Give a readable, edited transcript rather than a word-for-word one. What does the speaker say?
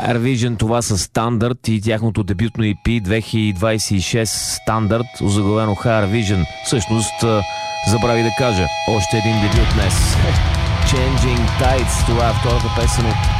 Air Vision, това са Стандарт и тяхното дебютно EP 2026 Стандарт, озаглавено Air Vision. Всъщност, забрави да кажа, още един дебют днес. Changing Tides, това е втората песен от